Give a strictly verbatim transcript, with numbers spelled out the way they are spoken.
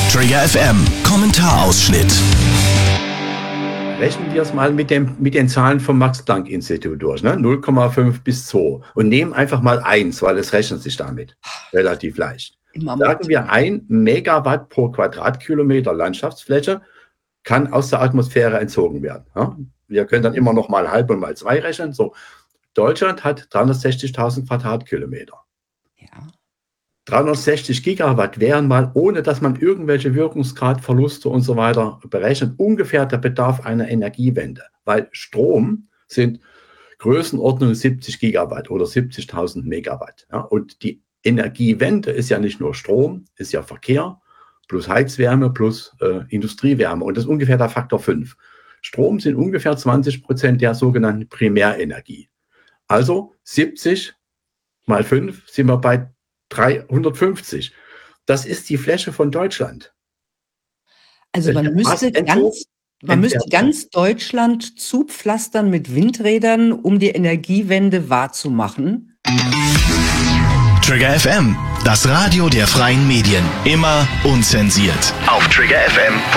Trigger F M, Kommentarausschnitt. Rechnen wir es mal mit, dem, mit den Zahlen vom Max-Planck-Institut durch, ne? null Komma fünf bis zwei. Und nehmen einfach mal eins, weil es rechnet sich damit relativ leicht. Sagen wir, ein Megawatt pro Quadratkilometer Landschaftsfläche kann aus der Atmosphäre entzogen werden. Ja? Wir können dann immer noch mal halb und mal zwei rechnen. So. Deutschland hat dreihundertsechzigtausend Quadratkilometer. Ja. dreihundertsechzig Gigawatt wären mal, ohne dass man irgendwelche Wirkungsgradverluste und so weiter berechnet, ungefähr der Bedarf einer Energiewende. Weil Strom sind Größenordnung siebzig Gigawatt oder siebzigtausend Megawatt. Ja? Und die Energiewende ist ja nicht nur Strom, ist ja Verkehr, plus Heizwärme, plus äh, Industriewärme. Und das ist ungefähr der Faktor fünf. Strom sind ungefähr zwanzig Prozent der sogenannten Primärenergie. Also siebzig mal fünf sind wir bei dreihundertfünfzig. Das ist die Fläche von Deutschland. Also man müsste ganz, man müsste ganz Deutschland zupflastern mit Windrädern, um die Energiewende wahrzumachen. Trigger F M, das Radio der freien Medien. Immer unzensiert. Auf trigger f m punkt de.